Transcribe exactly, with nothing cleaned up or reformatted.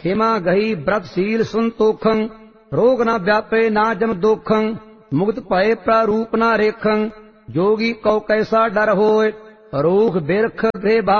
खेमा गही व्रतशील संतोखं, रोग न व्यापे ना जम दोखं, मुक्त भय प्रारूप न रेखं, जोगी कौ कैसा डर होय, रोग बिरख थे